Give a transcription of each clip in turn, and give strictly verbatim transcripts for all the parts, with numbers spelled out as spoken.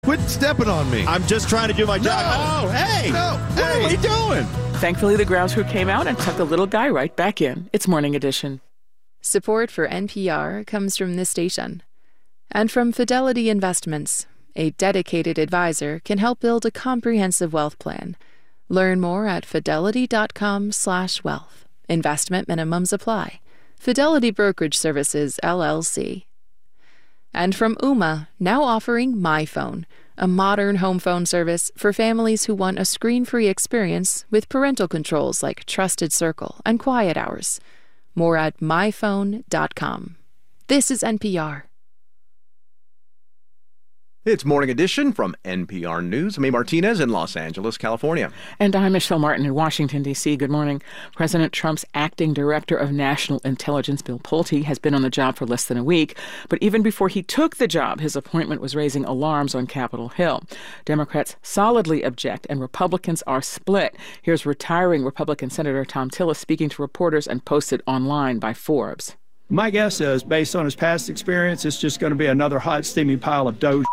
Quit stepping on me. I'm just trying to do my job. No, oh, hey. No, what hey. are we doing? Thankfully, the ground crew came out and tucked the little guy right back in. It's Morning Edition. Support for N P R comes from this station. And from Fidelity Investments. A dedicated advisor can help build a comprehensive wealth plan. Learn more at fidelity.com slash wealth. Investment minimums apply. Fidelity Brokerage Services, L L C. And from Ooma, now offering MyPhone, a modern home phone service for families who want a screen-free experience with parental controls like Trusted Circle and Quiet Hours. More at my phone dot com. This is N P R. It's Morning Edition from N P R News. I'm A. Martinez in Los Angeles, California. And I'm Michelle Martin in Washington, D C Good morning. President Trump's acting director of national intelligence, Bill Pulte, has been on the job for less than a week. But even before he took the job, his appointment was raising alarms on Capitol Hill. Democrats solidly object, and Republicans are split. Here's retiring Republican Senator Thom Tillis speaking to reporters and posted online by Forbes. My guess is, based on his past experience, it's just going to be another hot, steamy pile of dough.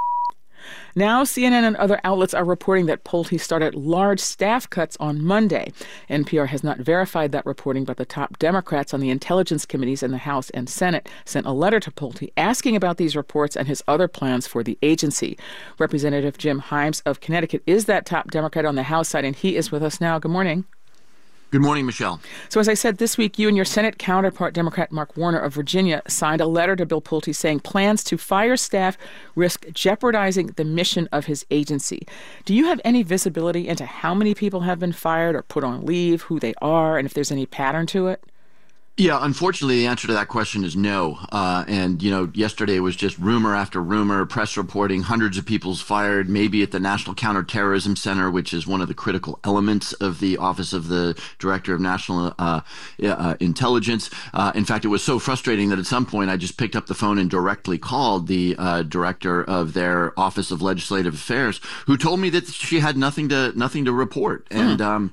Now, C N N and other outlets are reporting that Pulte started large staff cuts on Monday. N P R has not verified that reporting, but the top Democrats on the intelligence committees in the House and Senate sent a letter to Pulte asking about these reports and his other plans for the agency. Representative Jim Himes of Connecticut is that top Democrat on the House side, and he is with us now. Good morning. Good morning, Michelle. So as I said, this week, you and your Senate counterpart, Democrat Mark Warner of Virginia, signed a letter to Bill Pulte saying plans to fire staff risk jeopardizing the mission of his agency. Do you have any visibility into how many people have been fired or put on leave, who they are, and if there's any pattern to it? Yeah, unfortunately, the answer to that question is no. Uh, and, you know, yesterday was just rumor after rumor, press reporting, hundreds of people's fired, maybe at the National Counterterrorism Center, which is one of the critical elements of the Office of the Director of National uh, uh, Intelligence. Uh, in fact, it was so frustrating that at some point I just picked up the phone and directly called the uh, director of their Office of Legislative Affairs, who told me that she had nothing to nothing to report. Hmm. And um,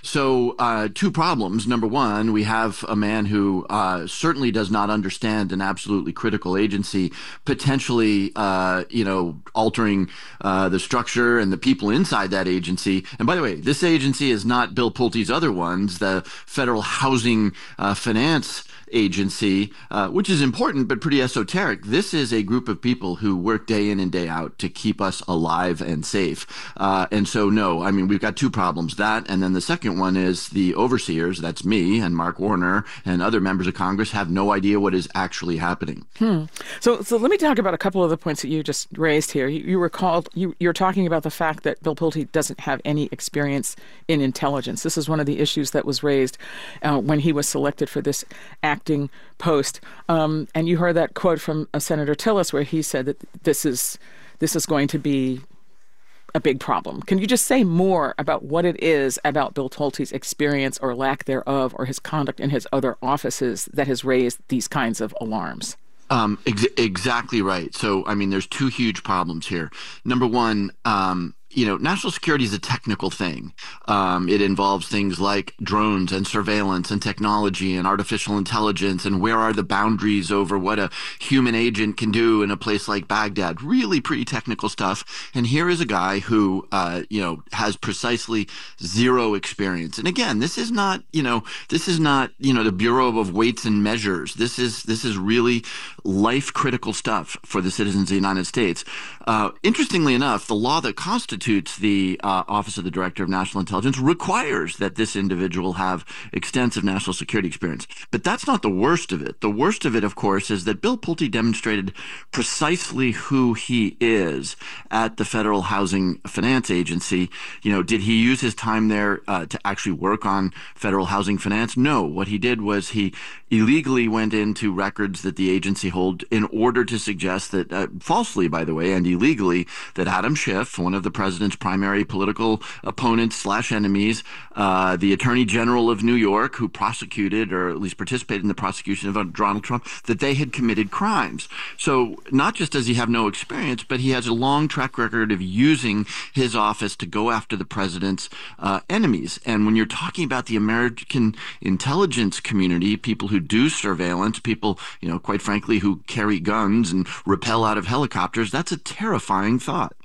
so uh, two problems. Number one, we have a man who uh, certainly does not understand an absolutely critical agency, potentially, uh, you know, altering uh, the structure and the people inside that agency. And by the way, this agency is not Bill Pulte's other ones, the Federal Housing uh, Finance Agency, uh, which is important but pretty esoteric. This is a group of people who work day in and day out to keep us alive and safe. Uh, and so, no, I mean, we've got two problems. That, and then the second one is the overseers, that's me and Mark Warner and other members of Congress, have no idea what is actually happening. Hmm. So, so let me talk about a couple of the points that you just raised here. You, you were called, you, you're talking about the fact that Bill Pulte doesn't have any experience in intelligence. This is one of the issues that was raised uh, when he was selected for this act post. Um, and you heard that quote from uh, Senator Tillis where he said that this is this is going to be a big problem. Can you just say more about what it is about Bill Pulte's experience or lack thereof or his conduct in his other offices that has raised these kinds of alarms? Um, ex- exactly right. So, I mean, there's two huge problems here. Number one, um, you know, national security is a technical thing. Um, it involves things like drones and surveillance and technology and artificial intelligence and where are the boundaries over what a human agent can do in a place like Baghdad. Really pretty technical stuff. And here is a guy who, uh, you know, has precisely zero experience. And again, this is not, you know, this is not, you know, the Bureau of Weights and Measures. This is this is really life critical stuff for the citizens of the United States. Uh, interestingly enough, the law that constitutes the uh, Office of the Director of National Intelligence requires that this individual have extensive national security experience. But that's not the worst of it. The worst of it, of course, is that Bill Pulte demonstrated precisely who he is at the Federal Housing Finance Agency. You know, did he use his time there uh, to actually work on federal housing finance? No. What he did was he illegally went into records that the agency hold in order to suggest that, uh, falsely, by the way, and illegally, that Adam Schiff, one of the president's primary political opponents slash enemies, uh, the Attorney General of New York, who prosecuted or at least participated in the prosecution of Donald Trump, that they had committed crimes. So not just does he have no experience, but he has a long track record of using his office to go after the president's uh, enemies. And when you're talking about the American intelligence community, people who do surveillance, people, you know, quite frankly, who carry guns and rappel out of helicopters, that's a terrifying thought.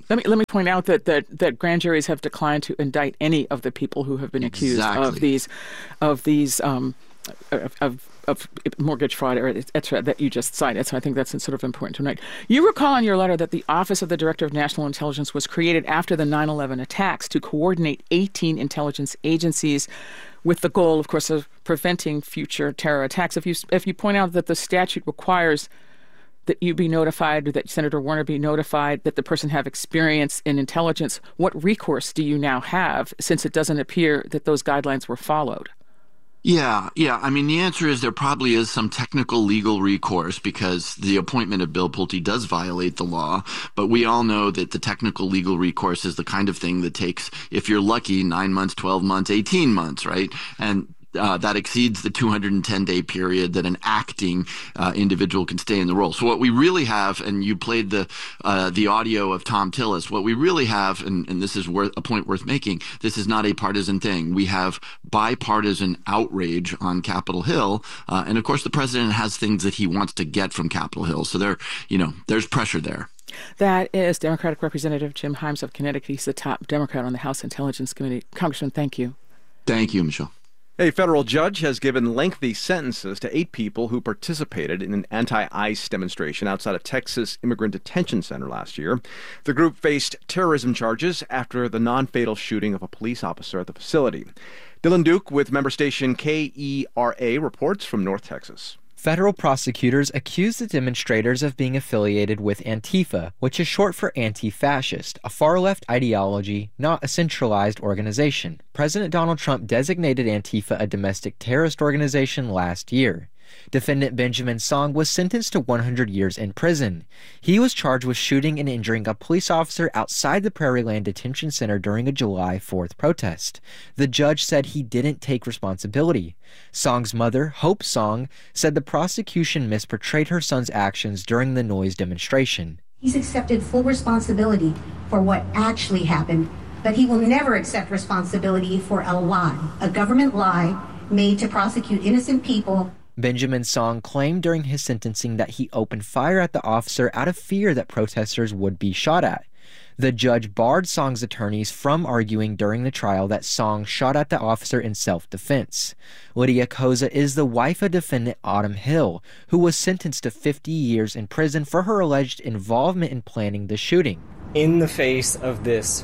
Let me let me point out that, that, that grand juries have declined to indict any of the people who have been accused Exactly. of these of these um, of, of of mortgage fraud, or et cetera, that you just cited. So I think that's sort of important to note. You recall in your letter that the Office of the Director of National Intelligence was created after the nine eleven attacks to coordinate eighteen intelligence agencies with the goal, of course, of preventing future terror attacks. If you if you point out that the statute requires that you be notified, or that Senator Warner be notified, that the person have experience in intelligence, what recourse do you now have, since it doesn't appear that those guidelines were followed? Yeah, yeah. I mean, the answer is there probably is some technical legal recourse because the appointment of Bill Pulte does violate the law. But we all know that the technical legal recourse is the kind of thing that takes, if you're lucky, nine months, twelve months, eighteen months, right? And Uh, that exceeds the two hundred ten day period that an acting uh, individual can stay in the role. So what we really have, and you played the uh, the audio of Thom Tillis, what we really have, and, and this is worth, a point worth making, this is not a partisan thing. We have bipartisan outrage on Capitol Hill, uh, and of course the president has things that he wants to get from Capitol Hill. So there, you know, there's pressure there. That is Democratic Representative Jim Himes of Connecticut. He's the top Democrat on the House Intelligence Committee. Congressman, thank you. Thank you, Michelle. A federal judge has given lengthy sentences to eight people who participated in an anti-ICE demonstration outside a Texas immigrant detention center last year. The group faced terrorism charges after the non-fatal shooting of a police officer at the facility. Dylan Duke with member station K E R A reports from North Texas. Federal prosecutors accused the demonstrators of being affiliated with Antifa, which is short for anti-fascist, a far-left ideology, not a centralized organization. President Donald Trump designated Antifa a domestic terrorist organization last year. Defendant Benjamin Song was sentenced to one hundred years in prison. He was charged with shooting and injuring a police officer outside the Prairieland Detention Center during a July fourth protest. The judge said he didn't take responsibility. Song's mother, Hope Song, said the prosecution misportrayed her son's actions during the noise demonstration. He's accepted full responsibility for what actually happened, but he will never accept responsibility for a lie, a government lie made to prosecute innocent people. Benjamin Song claimed during his sentencing that he opened fire at the officer out of fear that protesters would be shot at. The judge barred Song's attorneys from arguing during the trial that Song shot at the officer in self-defense. Lydia Koza is the wife of defendant Autumn Hill, who was sentenced to fifty years in prison for her alleged involvement in planning the shooting. In the face of this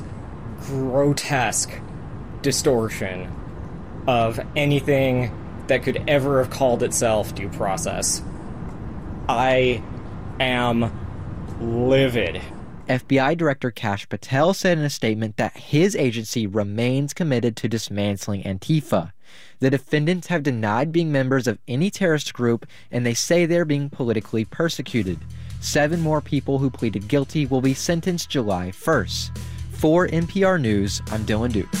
grotesque distortion of anything that could ever have called itself due process, I am livid. F B I Director Kash Patel said in a statement that his agency remains committed to dismantling Antifa. The defendants have denied being members of any terrorist group, and they say they're being politically persecuted. Seven more people who pleaded guilty will be sentenced July first. For N P R News, I'm Dylan Duke.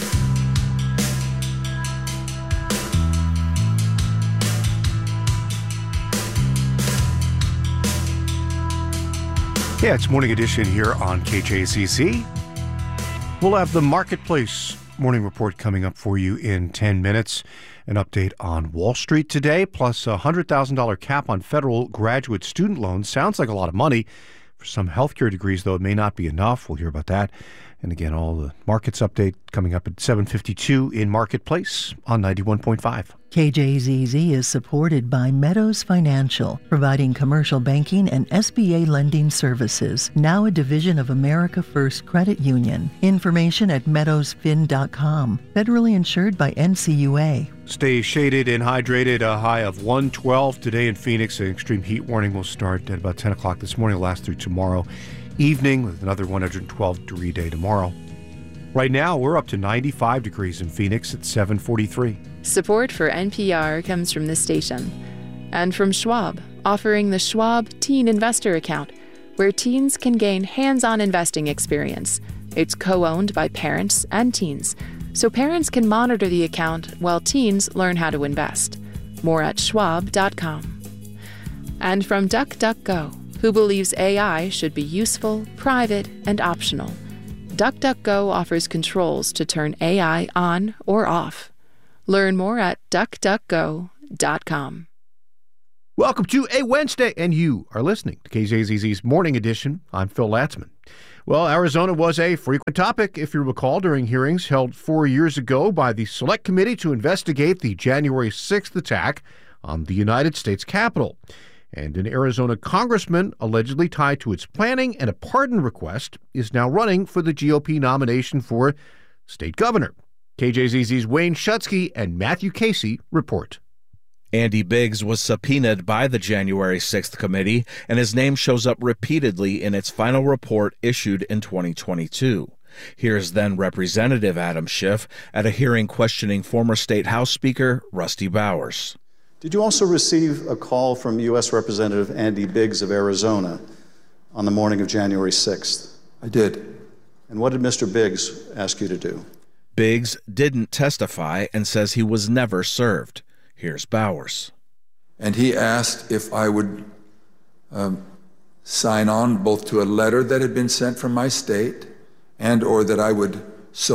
Yeah, it's Morning Edition here on K J Z Z. We'll have the Marketplace morning report coming up for you in ten minutes. An update on Wall Street today, plus a one hundred thousand dollars cap on federal graduate student loans. Sounds like a lot of money. For some healthcare degrees, though, it may not be enough. We'll hear about that. And again, all the markets update coming up at seven fifty-two in Marketplace on ninety-one point five. K J Z Z is supported by Meadows Financial, providing commercial banking and S B A lending services, now a division of America First Credit Union. Information at meadows fin dot com. Federally insured by N C U A. Stay shaded and hydrated. A high of one twelve today in Phoenix. An extreme heat warning will start at about ten o'clock this morning. It'll last through tomorrow evening with another one hundred twelve degree day tomorrow. Right now, we're up to ninety-five degrees in Phoenix at seven forty-three. Support for N P R comes from this station and from Schwab, offering the Schwab Teen Investor Account, where teens can gain hands-on investing experience. It's co-owned by parents and teens, so parents can monitor the account while teens learn how to invest. More at schwab dot com. And from DuckDuckGo, who believes A I should be useful, private, and optional. DuckDuckGo offers controls to turn A I on or off. Learn more at duck duck go dot com. Welcome to a Wednesday, and you are listening to K J Z Z's Morning Edition. I'm Phil Latzman. Well, Arizona was a frequent topic, if you recall, during hearings held four years ago by the Select Committee to investigate the January sixth attack on the United States Capitol. And an Arizona congressman allegedly tied to its planning and a pardon request is now running for the G O P nomination for state governor. K J Z Z's Wayne Schutsky and Matthew Casey report. Andy Biggs was subpoenaed by the January sixth committee, and his name shows up repeatedly in its final report issued in twenty twenty-two. Here's then Representative Adam Schiff at a hearing questioning former State House Speaker Rusty Bowers. Did you also receive a call from U S Representative Andy Biggs of Arizona on the morning of January sixth? I did. And what did Mister Biggs ask you to do? Biggs didn't testify and says he was never served. Here's Bowers. And he asked if I would um, sign on both to a letter that had been sent from my state and or that I would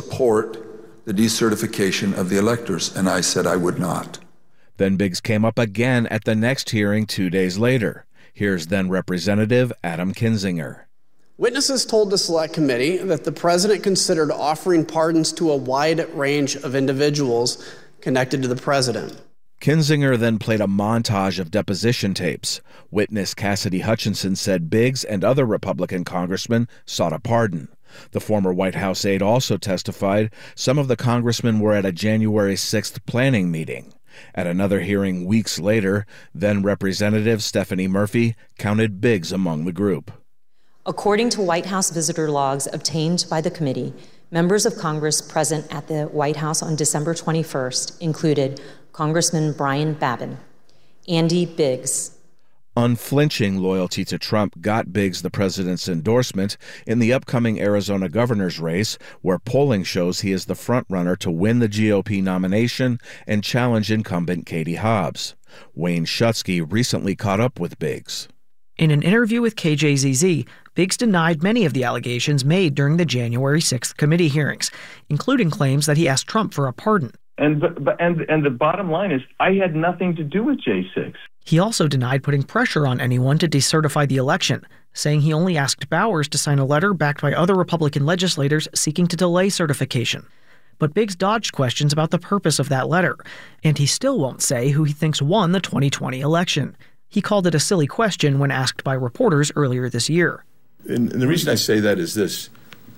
support the decertification of the electors, and I said I would not. Then Biggs came up again at the next hearing two days later. Here's then Representative Adam Kinzinger. Witnesses told the Select Committee that the president considered offering pardons to a wide range of individuals connected to the president. Kinzinger then played a montage of deposition tapes. Witness Cassidy Hutchinson said Biggs and other Republican congressmen sought a pardon. The former White House aide also testified some of the congressmen were at a January sixth planning meeting. At another hearing weeks later, then Representative Stephanie Murphy counted Biggs among the group. According to White House visitor logs obtained by the committee, members of Congress present at the White House on December twenty-first included Congressman Brian Babin, Andy Biggs. Unflinching loyalty to Trump got Biggs the president's endorsement in the upcoming Arizona governor's race, where polling shows he is the frontrunner to win the G O P nomination and challenge incumbent Katie Hobbs. Wayne Schutsky recently caught up with Biggs. In an interview with K J Z Z, Biggs denied many of the allegations made during the January sixth committee hearings, including claims that he asked Trump for a pardon. And and and the bottom line is, I had nothing to do with J six. He also denied putting pressure on anyone to decertify the election, saying he only asked Bowers to sign a letter backed by other Republican legislators seeking to delay certification. But Biggs dodged questions about the purpose of that letter, and he still won't say who he thinks won the twenty twenty election. He called it a silly question when asked by reporters earlier this year. And, and the reason I say that is this.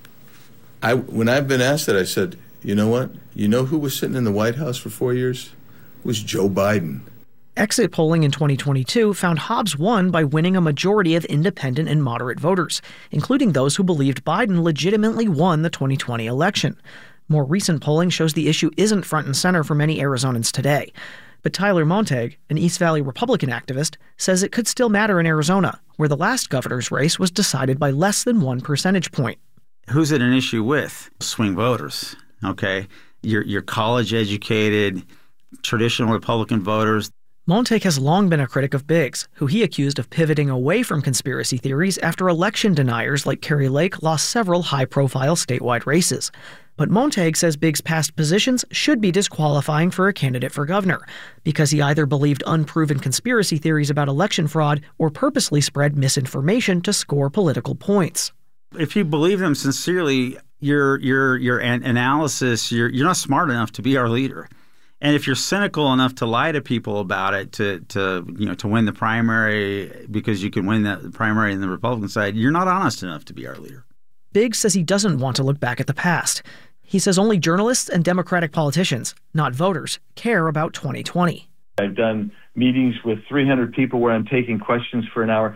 I, when I've been asked that, I said, you know what? You know who was sitting in the White House for four years? It was Joe Biden. Exit polling in twenty twenty-two found Hobbs won by winning a majority of independent and moderate voters, including those who believed Biden legitimately won the twenty twenty election. More recent polling shows the issue isn't front and center for many Arizonans today. But Tyler Montag, an East Valley Republican activist, says it could still matter in Arizona, where the last governor's race was decided by less than one percentage point. Who's it an issue with? Swing voters, okay? Your, your college-educated, traditional Republican voters. Montag has long been a critic of Biggs, who he accused of pivoting away from conspiracy theories after election deniers like Kari Lake lost several high-profile statewide races. But Montag says Biggs' past positions should be disqualifying for a candidate for governor, because he either believed unproven conspiracy theories about election fraud or purposely spread misinformation to score political points. If you believe them sincerely, your your your an- analysis, you're you're not smart enough to be our leader. And if you're cynical enough to lie to people about it, to to you know to win the primary because you can win the primary in the Republican side, you're not honest enough to be our leader. Biggs says he doesn't want to look back at the past. He says only journalists and Democratic politicians, not voters, care about twenty twenty. I've done meetings with three hundred people where I'm taking questions for an hour.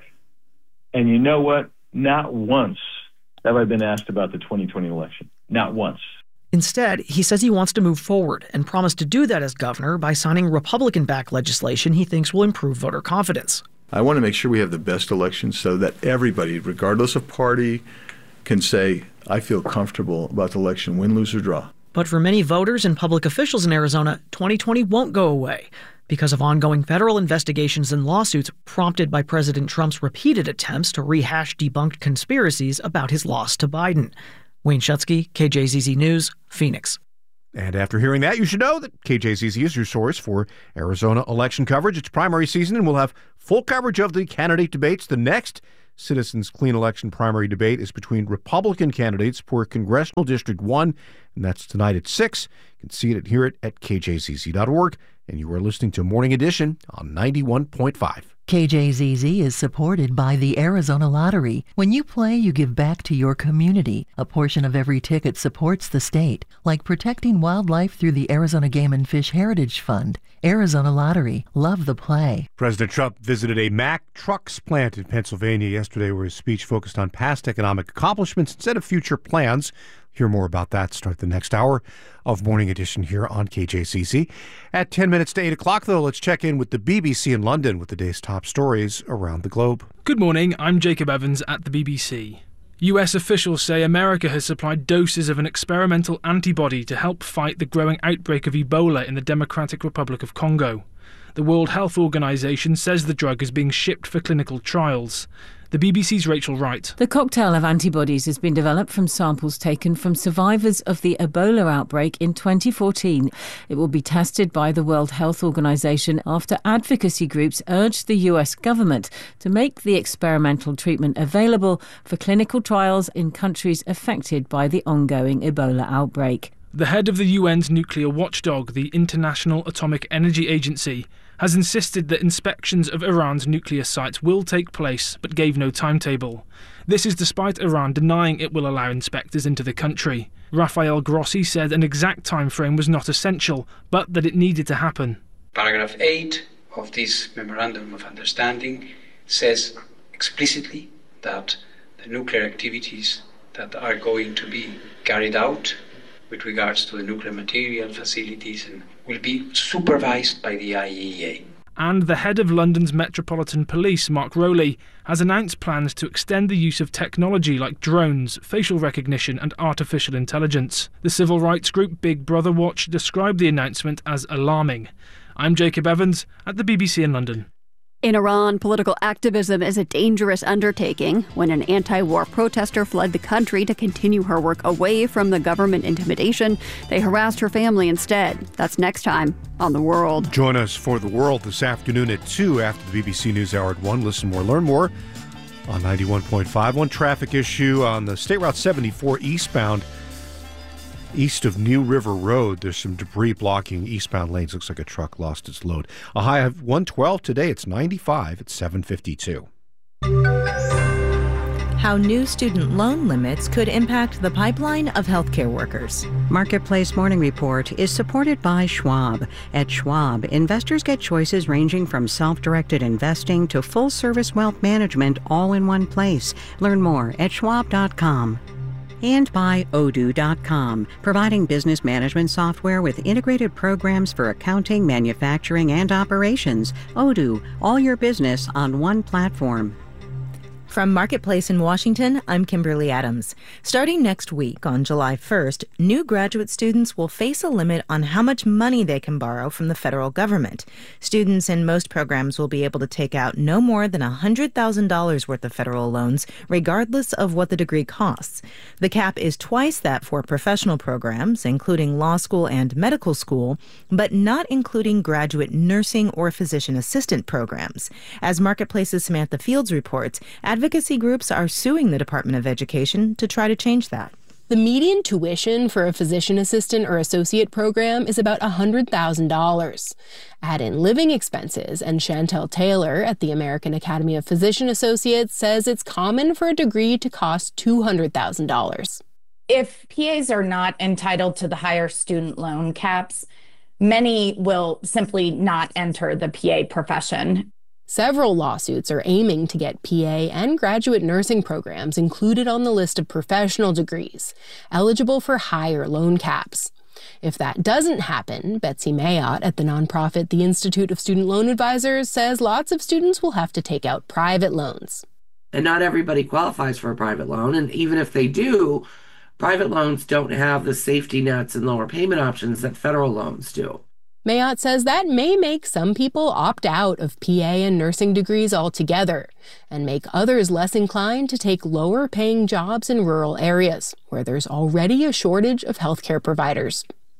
And you know what? Not once have I been asked about the twenty twenty election. Not once. Instead, he says he wants to move forward and promised to do that as governor by signing Republican-backed legislation he thinks will improve voter confidence. I want to make sure we have the best elections so that everybody, regardless of party, can say, I feel comfortable about the election, win, lose, or draw. But for many voters and public officials in Arizona, twenty twenty won't go away because of ongoing federal investigations and lawsuits prompted by President Trump's repeated attempts to rehash debunked conspiracies about his loss to Biden. Wayne Schutsky, K J Z Z News, Phoenix. And after hearing that, you should know that K J Z Z is your source for Arizona election coverage. It's primary season, and we'll have full coverage of the candidate debates. The next Citizens Clean Election primary debate is between Republican candidates for Congressional District one, and that's tonight at six. You can see it and hear it at K J Z Z dot org, and you are listening to Morning Edition on ninety-one point five. K J Z Z is supported by the Arizona Lottery. When you play, you give back to your community. A portion of every ticket supports the state, like protecting wildlife through the Arizona Game and Fish Heritage Fund. Arizona Lottery. Love the play. President Trump visited a Mack Trucks plant in Pennsylvania yesterday, where his speech focused on past economic accomplishments instead of future plans. Hear more about that. Start the next hour of Morning Edition here on K J C C. At ten minutes to eight o'clock, though, let's check in with the B B C in London with the day's top stories around the globe. Good morning, I'm Jacob Evans at the B B C. U S officials say America has supplied doses of an experimental antibody to help fight the growing outbreak of Ebola in the Democratic Republic of Congo. The World Health Organization says the drug is being shipped for clinical trials. The B B C's Rachel Wright. The cocktail of antibodies has been developed from samples taken from survivors of the Ebola outbreak in twenty fourteen. It will be tested by the World Health Organization after advocacy groups urged the U S government to make the experimental treatment available for clinical trials in countries affected by the ongoing Ebola outbreak. The head of the U N's nuclear watchdog, the International Atomic Energy Agency, has insisted that inspections of Iran's nuclear sites will take place, but gave no timetable. This is despite Iran denying it will allow inspectors into the country. Rafael Grossi said an exact time frame was not essential, but that it needed to happen. Paragraph eight of this Memorandum of Understanding says explicitly that the nuclear activities that are going to be carried out with regards to the nuclear material facilities and will be supervised by the I A E A. And the head of London's Metropolitan Police, Mark Rowley, has announced plans to extend the use of technology like drones, facial recognition and artificial intelligence. The civil rights group Big Brother Watch described the announcement as alarming. I'm Jacob Evans at the B B C in London. In Iran, political activism is a dangerous undertaking. When an anti-war protester fled the country to continue her work away from the government intimidation, they harassed her family instead. That's next time on The World. Join us for The World this afternoon at two after the B B C News Hour at one. Listen more, learn more on ninety-one point five. One traffic issue on the State Route seventy-four eastbound. East of New River Road, there's some debris blocking eastbound lanes. Looks like a truck lost its load. A high of one twelve today. It's ninety-five at seven fifty-two. How new student loan limits could impact the pipeline of healthcare workers. Marketplace Morning Report is supported by Schwab. At Schwab, investors get choices ranging from self-directed investing to full-service wealth management all in one place. Learn more at schwab dot com. And by Odoo dot com, providing business management software with integrated programs for accounting, manufacturing, and operations. Odoo, all your business on one platform. From Marketplace in Washington, I'm Kimberly Adams. Starting next week on July first, new graduate students will face a limit on how much money they can borrow from the federal government. Students in most programs will be able to take out no more than one hundred thousand dollars worth of federal loans, regardless of what the degree costs. The cap is twice that for professional programs, including law school and medical school, but not including graduate nursing or physician assistant programs. As Marketplace's Samantha Fields reports, advocacy groups are suing the Department of Education to try to change that. The median tuition for a physician assistant or associate program is about one hundred thousand dollars. Add in living expenses, and Chantel Taylor at the American Academy of Physician Associates says it's common for a degree to cost two hundred thousand dollars. If P As are not entitled to the higher student loan caps, many will simply not enter the P A profession. Several lawsuits are aiming to get P A and graduate nursing programs included on the list of professional degrees, eligible for higher loan caps. If that doesn't happen, Betsy Mayotte at the nonprofit The Institute of Student Loan Advisors says lots of students will have to take out private loans. And not everybody qualifies for a private loan, and even if they do, private loans don't have the safety nets and lower payment options that federal loans do. Mayotte says that may make some people opt out of P A and nursing degrees altogether and make others less inclined to take lower-paying jobs in rural areas where there's already a shortage of healthcare providers.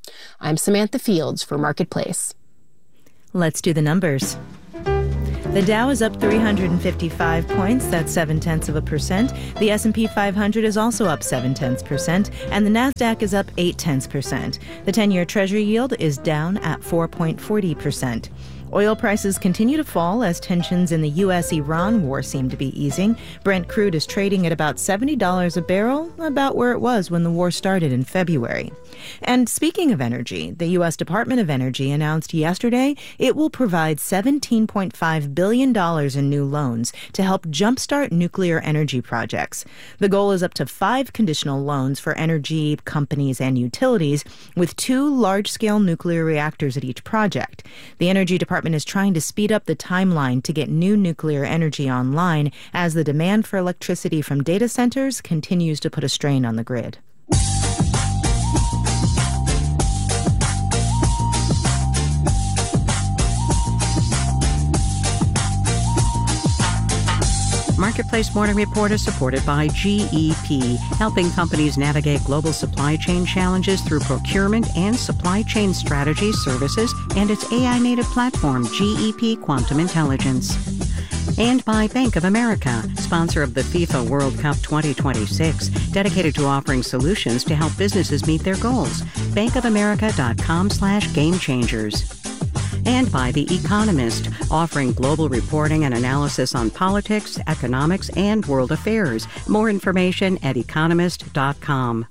I'm Samantha Fields for Marketplace. Let's do the numbers. The Dow is up three hundred fifty-five points, that's seven tenths of a percent. The S and P five hundred is also up seven tenths percent, and the Nasdaq is up eight tenths percent. The ten-year Treasury yield is down at four point four zero percent. Oil prices continue to fall as tensions in the U S Iran war seem to be easing. Brent crude is trading at about seventy dollars a barrel, about where it was when the war started in February. And speaking of energy, the U S Department of Energy announced yesterday it will provide seventeen point five billion dollars in new loans to help jumpstart nuclear energy projects. The goal is up to five conditional loans for energy companies and utilities, with two large-scale nuclear reactors at each project. The Energy Department is trying to speed up the timeline to get new nuclear energy online as the demand for electricity from data centers continues to put a strain on the grid. Marketplace Morning Report is supported by G E P, helping companies navigate global supply chain challenges through procurement and supply chain strategy services and its A I-native platform, G E P Quantum Intelligence. And by Bank of America, sponsor of the FIFA World Cup twenty twenty-six, dedicated to offering solutions to help businesses meet their goals. bankofamerica.com slash game changers. And by The Economist, offering global reporting and analysis on politics, economics, and world affairs. More information at economist dot com.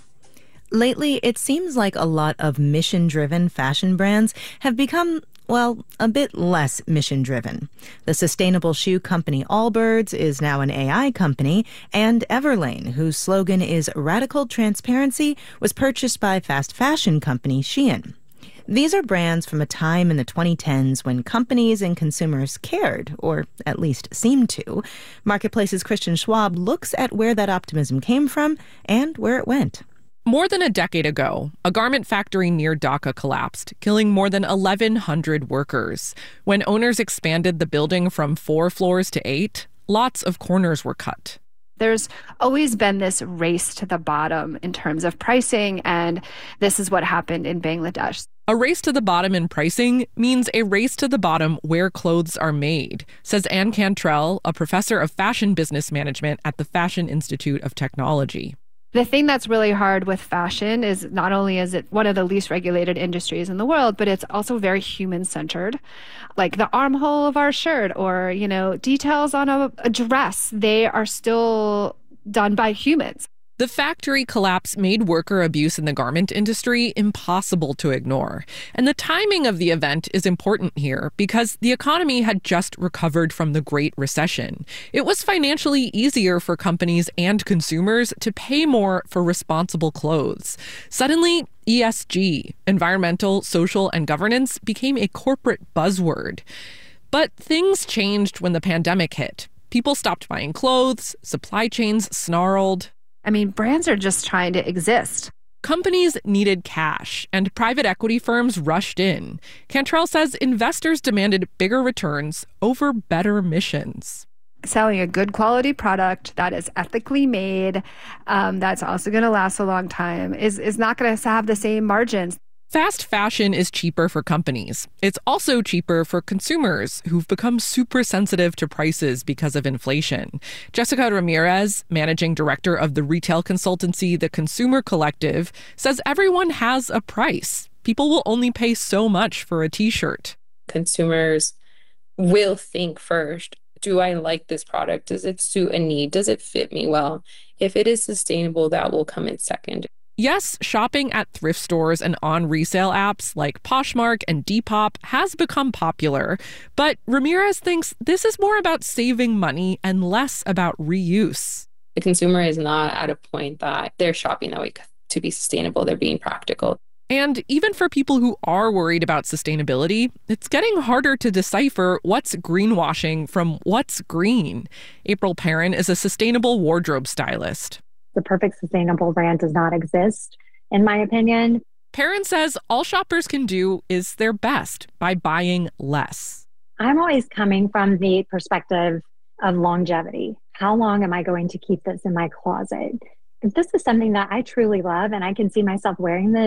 Lately, it seems like a lot of mission-driven fashion brands have become, well, a bit less mission-driven. The sustainable shoe company Allbirds is now an A I company, and Everlane, whose slogan is Radical Transparency, was purchased by fast fashion company Shein. These are brands from a time in the twenty tens when companies and consumers cared, or at least seemed to. Marketplace's Christian Schwab looks at where that optimism came from and where it went. More than a decade ago, a garment factory near Dhaka collapsed, killing more than eleven hundred workers. When owners expanded the building from four floors to eight, lots of corners were cut. There's always been this race to the bottom in terms of pricing, and this is what happened in Bangladesh. A race to the bottom in pricing means a race to the bottom where clothes are made, says Anne Cantrell, a professor of fashion business management at the Fashion Institute of Technology. The thing that's really hard with fashion is not only is it one of the least regulated industries in the world, but it's also very human-centered. Like the armhole of our shirt or, you know, details on a, a dress, they are still done by humans. The factory collapse made worker abuse in the garment industry impossible to ignore. And the timing of the event is important here because the economy had just recovered from the Great Recession. It was financially easier for companies and consumers to pay more for responsible clothes. Suddenly, E S G, environmental, social, and governance, became a corporate buzzword. But things changed when the pandemic hit. People stopped buying clothes, supply chains snarled. I mean, brands are just trying to exist. Companies needed cash, and private equity firms rushed in. Cantrell says investors demanded bigger returns over better missions. Selling a good quality product that is ethically made, um, that's also going to last a long time, is, is not going to have the same margins. Fast fashion is cheaper for companies. It's also cheaper for consumers who've become super sensitive to prices because of inflation. Jessica Ramirez, managing director of the retail consultancy The Consumer Collective, says everyone has a price. People will only pay so much for a t-shirt. Consumers will think first, do I like this product? Does it suit a need? Does it fit me well? If it is sustainable, that will come in second. Yes, shopping at thrift stores and on resale apps like Poshmark and Depop has become popular, but Ramirez thinks this is more about saving money and less about reuse. The consumer is not at a point that they're shopping that way to be sustainable. They're being practical. And even for people who are worried about sustainability, it's getting harder to decipher what's greenwashing from what's green. April Perrin is a sustainable wardrobe stylist. The perfect sustainable brand does not exist, in my opinion. Perrin says all shoppers can do is their best by buying less. I'm always coming from the perspective of longevity. How long am I going to keep this in my closet? If this is something that I truly love and I can see myself wearing this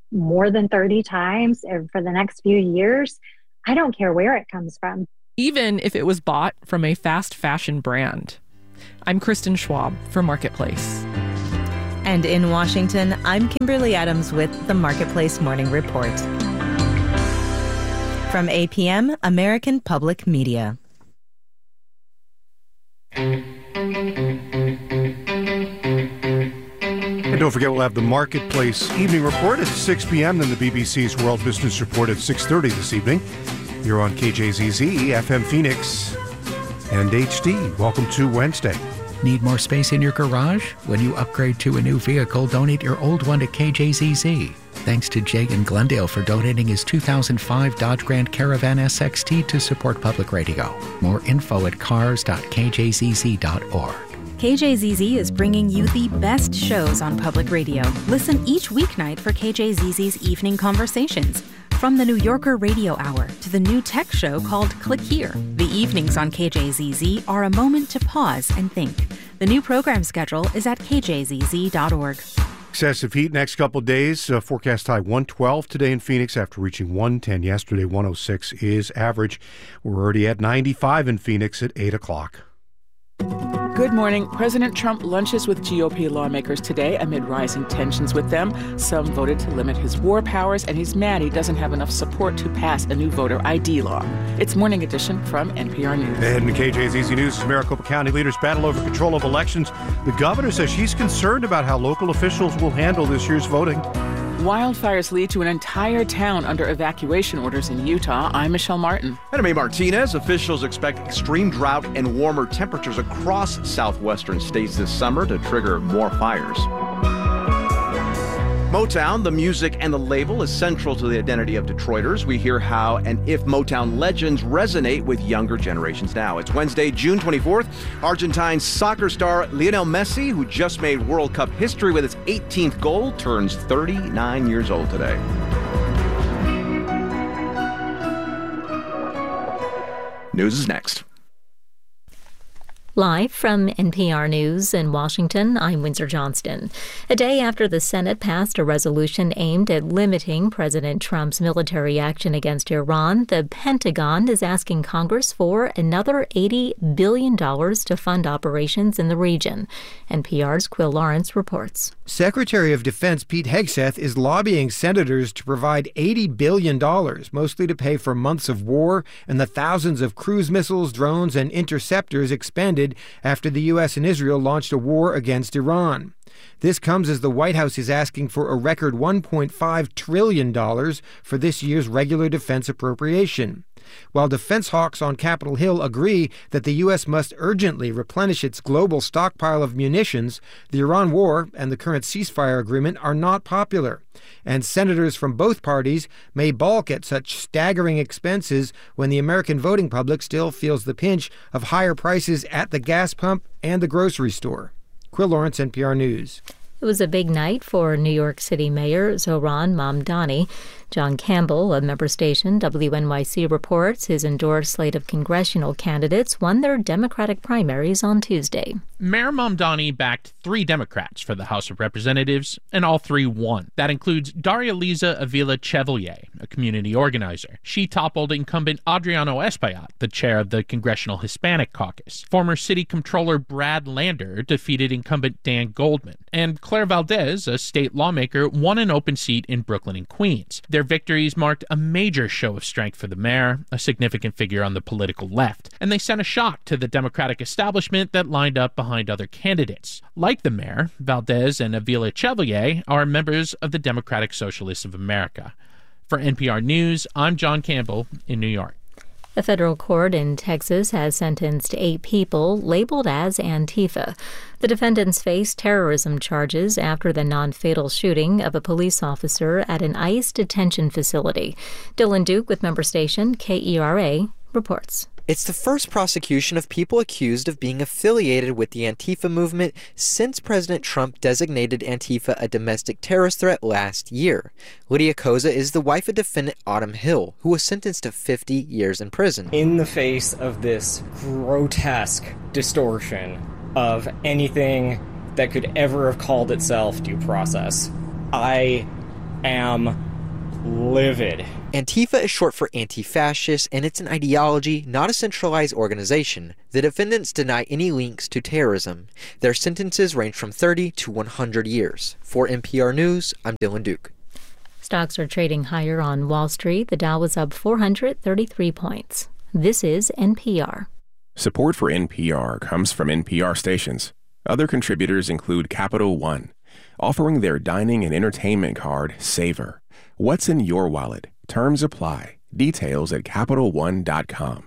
more than thirty times for the next few years, I don't care where it comes from. Even if it was bought from a fast fashion brand. I'm Kristen Schwab for Marketplace. And in Washington, I'm Kimberly Adams with the Marketplace Morning Report. From A P M, American Public Media. And don't forget, we'll have the Marketplace Evening Report at six p.m., then the B B C's World Business Report at six thirty this evening. You're on K J Z Z, F M Phoenix, and H D. Welcome to Wednesday. Need more space in your garage? When you upgrade to a new vehicle, donate your old one to K J Z Z. Thanks to Jay in Glendale for donating his two thousand five Dodge Grand Caravan S X T to support public radio. More info at cars dot k j z z dot org. K J Z Z is bringing you the best shows on public radio. Listen each weeknight for K J Z Z's Evening Conversations. From the New Yorker Radio Hour to the new tech show called Click Here, the evenings on K J Z Z are a moment to pause and think. The new program schedule is at k j z z dot org. Excessive heat next couple days. Uh, forecast high one twelve today in Phoenix after reaching one ten yesterday. one oh six is average. We're already at ninety-five in Phoenix at eight o'clock. Good morning. President Trump lunches with G O P lawmakers today amid rising tensions with them. Some voted to limit his war powers, and he's mad he doesn't have enough support to pass a new voter I D law. It's Morning Edition from N P R News. And in K J Z Z News, Maricopa County leaders battle over control of elections. The governor says she's concerned about how local officials will handle this year's voting. Wildfires lead to an entire town under evacuation orders in Utah. I'm Michelle Martin. And I'm A. Martinez. Officials expect extreme drought and warmer temperatures across southwestern states this summer to trigger more fires. Motown, the music and the label, is central to the identity of Detroiters. We hear how and if Motown legends resonate with younger generations now. It's Wednesday, June twenty-fourth. Argentine soccer star Lionel Messi, who just made World Cup history with his eighteenth goal, turns thirty-nine years old today. News is next. Live from N P R News in Washington, I'm Windsor Johnston. A day after the Senate passed a resolution aimed at limiting President Trump's military action against Iran, the Pentagon is asking Congress for another eighty billion dollars to fund operations in the region. N P R's Quill Lawrence reports. Secretary of Defense Pete Hegseth is lobbying senators to provide eighty billion dollars, mostly to pay for months of war and the thousands of cruise missiles, drones, and interceptors expended after the U S and Israel launched a war against Iran. This comes as the White House is asking for a record one point five trillion dollars for this year's regular defense appropriation. While defense hawks on Capitol Hill agree that the U S must urgently replenish its global stockpile of munitions, the Iran war and the current ceasefire agreement are not popular. And senators from both parties may balk at such staggering expenses when the American voting public still feels the pinch of higher prices at the gas pump and the grocery store. Quill Lawrence, N P R News. It was a big night for New York City Mayor Zohran Mamdani. John Campbell of member station W N Y C reports his endorsed slate of congressional candidates won their Democratic primaries on Tuesday. Mayor Mamdani backed three Democrats for the House of Representatives, and all three won. That includes Daria-Liza Avila Chevalier, a community organizer. She toppled incumbent Adriano Espaillat, the chair of the Congressional Hispanic Caucus. Former City Comptroller Brad Lander defeated incumbent Dan Goldman. And Claire Valdez, a state lawmaker, won an open seat in Brooklyn and Queens. Their victories marked a major show of strength for the mayor, a significant figure on the political left, and they sent a shock to the Democratic establishment that lined up behind other candidates. Like the mayor, Valdez and Avila Chevalier are members of the Democratic Socialists of America. For N P R News, I'm John Campbell in New York. A federal court in Texas has sentenced eight people labeled as Antifa. The defendants face terrorism charges after the non-fatal shooting of a police officer at an ICE detention facility. Dylan Duke with member station K E R A reports. It's the first prosecution of people accused of being affiliated with the Antifa movement since President Trump designated Antifa a domestic terrorist threat last year. Lydia Koza is the wife of defendant Autumn Hill, who was sentenced to fifty years in prison. In the face of this grotesque distortion of anything that could ever have called itself due process, I am livid. Antifa is short for anti-fascist, and it's an ideology, not a centralized organization. The defendants deny any links to terrorism. Their sentences range from thirty to one hundred years. For N P R News, I'm Dylan Duke. Stocks are trading higher on Wall Street. The Dow was up four hundred thirty-three points. This is N P R. Support for N P R comes from N P R stations. Other contributors include Capital One, offering their dining and entertainment card, Savor. What's in your wallet? Terms apply. Details at Capital One dot com.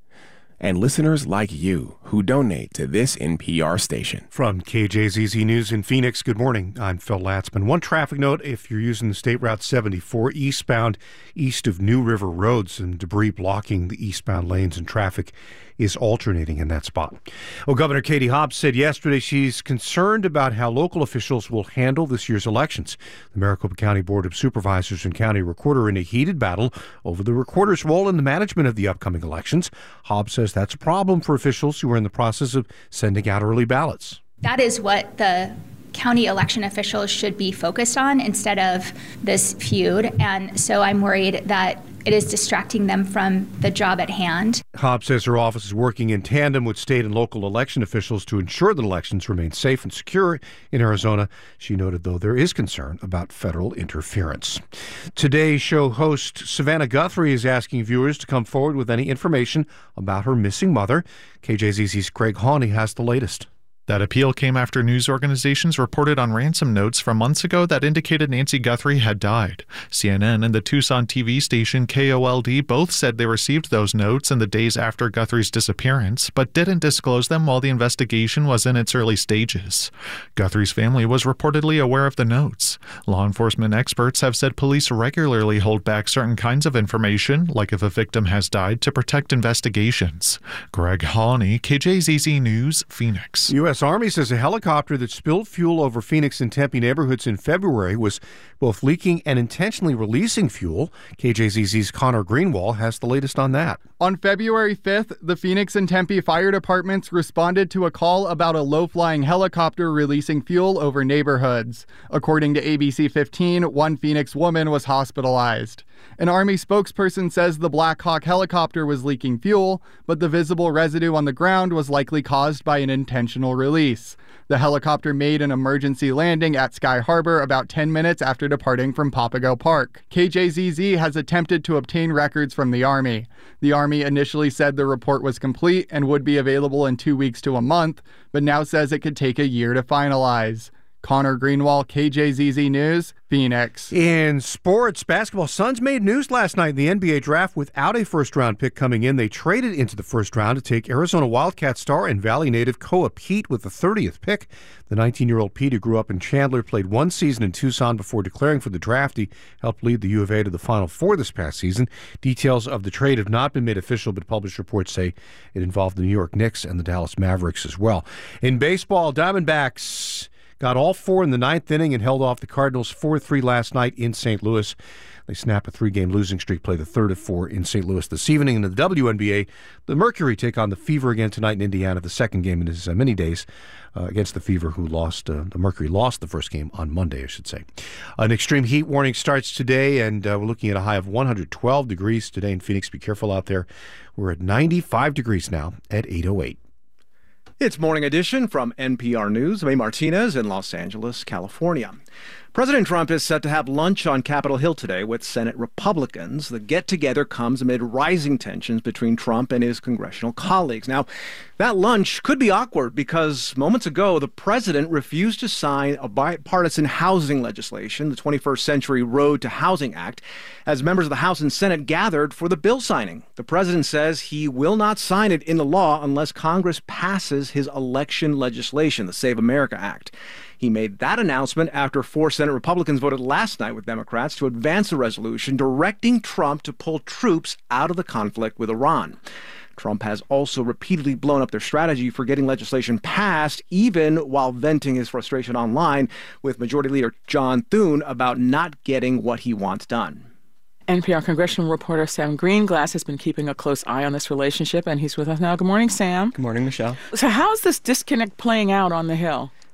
And listeners like you who donate to this N P R station. From K J Z Z News in Phoenix, good morning. I'm Phil Latzman. One traffic note if you're using the State Route seventy-four eastbound east of New River Road, some debris blocking the eastbound lanes and traffic is alternating in that spot. Well, Governor Katie Hobbs said yesterday she's concerned about how local officials will handle this year's elections. The Maricopa County Board of Supervisors and County Recorder are in a heated battle over the recorder's role in the management of the upcoming elections. Hobbs says that's a problem for officials who are in the process of sending out early ballots. That is what the county election officials should be focused on instead of this feud. And so I'm worried that it is distracting them from the job at hand. Hobbs says her office is working in tandem with state and local election officials to ensure that elections remain safe and secure in Arizona. She noted, though, there is concern about federal interference. Today's show host Savannah Guthrie is asking viewers to come forward with any information about her missing mother. K J Z Z's Craig Hawley has the latest. That appeal came after news organizations reported on ransom notes from months ago that indicated Nancy Guthrie had died. C N N and the Tucson T V station K O L D both said they received those notes in the days after Guthrie's disappearance, but didn't disclose them while the investigation was in its early stages. Guthrie's family was reportedly aware of the notes. Law enforcement experts have said police regularly hold back certain kinds of information, like if a victim has died, to protect investigations. Greg Hawley, K J Z Z News, Phoenix. U S Army says a helicopter that spilled fuel over Phoenix and Tempe neighborhoods in February was both leaking and intentionally releasing fuel. K J Z Z's Connor Greenwald has the latest on that. On February fifth, the Phoenix and Tempe fire departments responded to a call about a low-flying helicopter releasing fuel over neighborhoods. According to A B C fifteen, one Phoenix woman was hospitalized. An Army spokesperson says the Black Hawk helicopter was leaking fuel, but the visible residue on the ground was likely caused by an intentional release. The helicopter made an emergency landing at Sky Harbor about ten minutes after departing from Papago Park. K J Z Z has attempted to obtain records from the Army. The Army initially said the report was complete and would be available in two weeks to a month, but now says it could take a year to finalize. Connor Greenwald, K J Z Z News, Phoenix. In sports, basketball, Suns made news last night in the N B A draft without a first-round pick coming in. They traded into the first round to take Arizona Wildcat star and Valley native Koa Pete with the thirtieth pick. The nineteen-year-old Pete, who grew up in Chandler, played one season in Tucson before declaring for the draft. He helped lead the U of A to the Final Four this past season. Details of the trade have not been made official, but published reports say it involved the New York Knicks and the Dallas Mavericks as well. In baseball, Diamondbacks got all four in the ninth inning and held off the Cardinals four three last night in Saint Louis. They snap a three-game losing streak, play the third of four in Saint Louis this evening. In the W N B A, the Mercury take on the Fever again tonight in Indiana, the second game in his uh, many days uh, against the Fever, who lost, uh, the Mercury lost the first game on Monday, I should say. An extreme heat warning starts today, and uh, we're looking at a high of one hundred twelve degrees today in Phoenix. Be careful out there. We're at ninety-five degrees now at eight oh eight. It's Morning Edition from N P R News. I'm Martinez in Los Angeles, California. President Trump is set to have lunch on Capitol Hill today with Senate Republicans. The get-together comes amid rising tensions between Trump and his congressional colleagues. Now, that lunch could be awkward because moments ago, the president refused to sign a bipartisan housing legislation, the twenty-first Century Road to Housing Act, as members of the House and Senate gathered for the bill signing. The president says he will not sign it into law unless Congress passes his election legislation, the Save America Act. He made that announcement after four Senate Republicans voted last night with Democrats to advance a resolution directing Trump to pull troops out of the conflict with Iran. Trump has also repeatedly blown up their strategy for getting legislation passed, even while venting his frustration online with Majority Leader John Thune about not getting what he wants done. N P R congressional reporter Sam Greenglass has been keeping a close eye on this relationship, and he's with us now. Good morning, Sam. Good morning, Michelle. So how is this disconnect playing out on the Hill?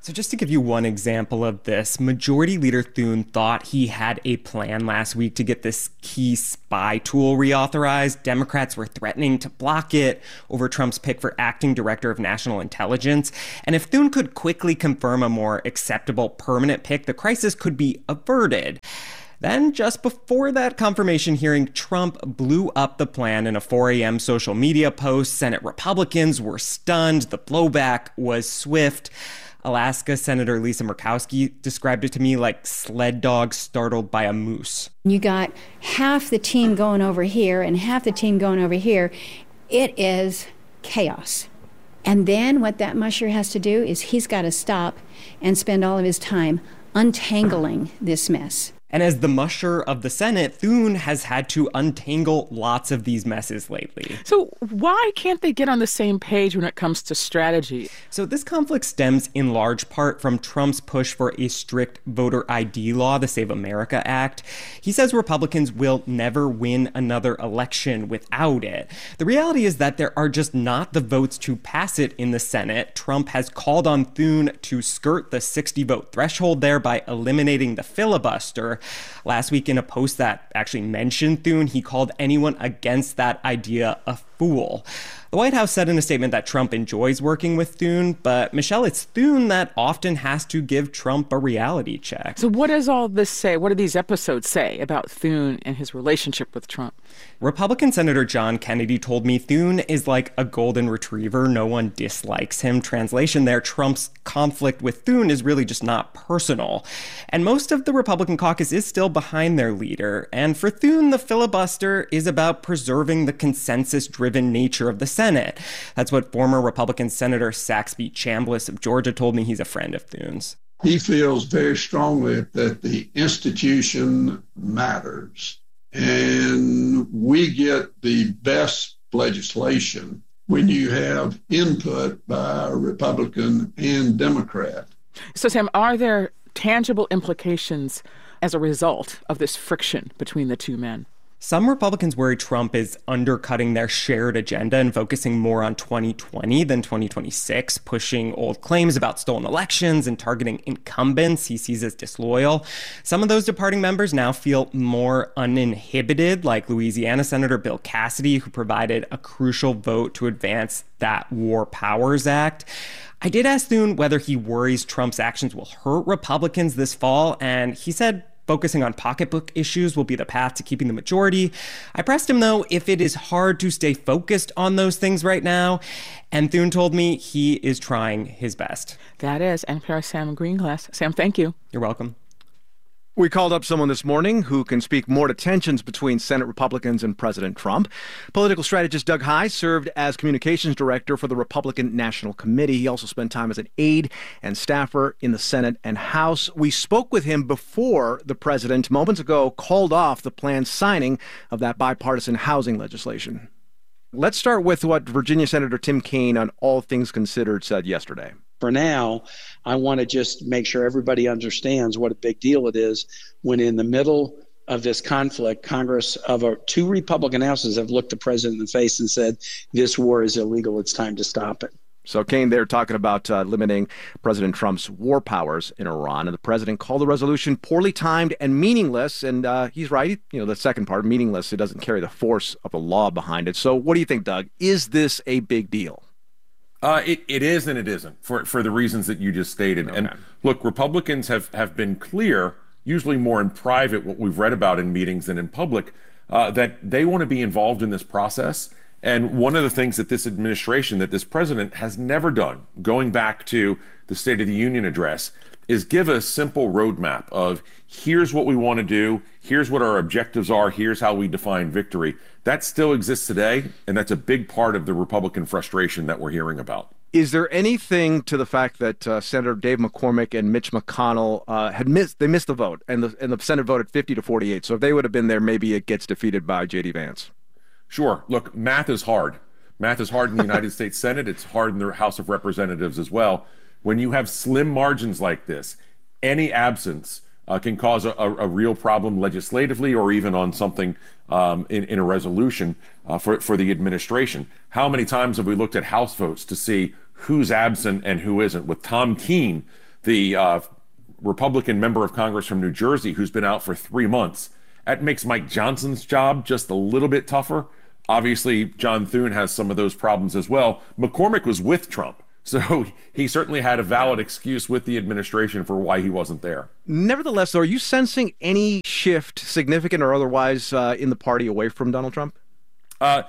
So just to give you one example of this, Majority Leader Thune thought he had a plan last week to get this key spy tool reauthorized. Democrats were threatening to block it over Trump's pick for acting director of national intelligence. And if Thune could quickly confirm a more acceptable permanent pick, the crisis could be averted. Then, just before that confirmation hearing, Trump blew up the plan in a four a.m. social media post. Senate Republicans were stunned. The blowback was swift. Alaska Senator Lisa Murkowski described it to me like sled dogs startled by a moose. You got half the team going over here and half the team going over here. It is chaos. And then what that musher has to do is he's got to stop and spend all of his time untangling this mess. And as the musher of the Senate, Thune has had to untangle lots of these messes lately. So why can't they get on the same page when it comes to strategy? So this conflict stems in large part from Trump's push for a strict voter I D law, the Save America Act. He says Republicans will never win another election without it. The reality is that there are just not the votes to pass it in the Senate. Trump has called on Thune to skirt the sixty vote threshold there by eliminating the filibuster. Last week, in a post that actually mentioned Thune, he called anyone against that idea a fool. The White House said in a statement that Trump enjoys working with Thune, but Michelle, it's Thune that often has to give Trump a reality check. So what does all this say? What do these episodes say about Thune and his relationship with Trump? Republican Senator John Kennedy told me Thune is like a golden retriever. No one dislikes him. Translation there, Trump's conflict with Thune is really just not personal. And most of the Republican caucus is still behind their leader. And for Thune, the filibuster is about preserving the consensus-driven nature of the Senate. That's what former Republican Senator Saxby Chambliss of Georgia told me. He's a friend of Thune's. He feels very strongly that the institution matters. And we get the best legislation when you have input by Republican and Democrat. So, Sam, are there tangible implications as a result of this friction between the two men? Some Republicans worry Trump is undercutting their shared agenda and focusing more on twenty twenty than twenty twenty-six, pushing old claims about stolen elections and targeting incumbents he sees as disloyal. Some of those departing members now feel more uninhibited, like Louisiana Senator Bill Cassidy, who provided a crucial vote to advance that War Powers Act. I did ask Thune whether he worries Trump's actions will hurt Republicans this fall, and he said focusing on pocketbook issues will be the path to keeping the majority. I pressed him, though, if it is hard to stay focused on those things right now, and Thune told me he is trying his best. That is N P R's Sam Greenglass. Sam, thank you. You're welcome. We called up someone this morning who can speak more to tensions between Senate Republicans and President Trump. Political strategist Doug Heye served as communications director for the Republican National Committee. He also spent time as an aide and staffer in the Senate and House. We spoke with him before the president moments ago called off the planned signing of that bipartisan housing legislation. Let's start with what Virginia Senator Tim Kaine on All Things Considered said yesterday. For now, I want to just make sure everybody understands what a big deal it is when in the middle of this conflict, Congress of our two Republican houses have looked the president in the face and said, this war is illegal. It's time to stop it. So Kaine there talking about uh, limiting President Trump's war powers in Iran. And the president called the resolution poorly timed and meaningless. And uh, he's right. You know, the second part, meaningless, it doesn't carry the force of the law behind it. So what do you think, Doug? Is this a big deal? Uh, it, it is and it isn't for, for the reasons that you just stated. Okay. And look, Republicans have, have been clear, usually more in private, what we've read about in meetings than in public, uh, that they want to be involved in this process. And one of the things that this administration, that this president has never done, going back to the State of the Union address, is give a simple roadmap of here's what we want to do, here's what our objectives are, here's how we define victory. That still exists today, and that's a big part of the Republican frustration that we're hearing about. Is there anything to the fact that uh, Senator Dave McCormick and Mitch McConnell uh, had missed, they missed the vote, and the, and the Senate voted fifty to forty-eight, so if they would have been there, maybe it gets defeated by J D Vance? Sure. Look, math is hard. Math is hard in the United States Senate. It's hard in the House of Representatives as well. When you have slim margins like this, any absence uh, can cause a, a, a real problem legislatively or even on something um, in, in a resolution uh, for, for the administration. How many times have we looked at House votes to see who's absent and who isn't? With Tom Keene, the uh, Republican member of Congress from New Jersey who's been out for three months. That makes Mike Johnson's job just a little bit tougher. Obviously, John Thune has some of those problems as well. McCormick was with Trump, so he certainly had a valid excuse with the administration for why he wasn't there. Nevertheless, though, are you sensing any shift, significant or otherwise, uh, in the party away from Donald Trump? Uh,